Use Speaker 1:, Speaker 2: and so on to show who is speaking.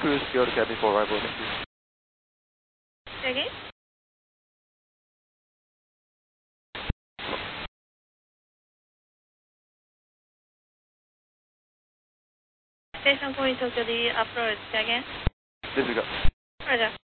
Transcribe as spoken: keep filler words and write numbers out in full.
Speaker 1: cruise secure the cabin for arrival. Thank you.
Speaker 2: Say again? Station point Tokyo D approach. Say again?
Speaker 1: Disregard.
Speaker 2: Roger.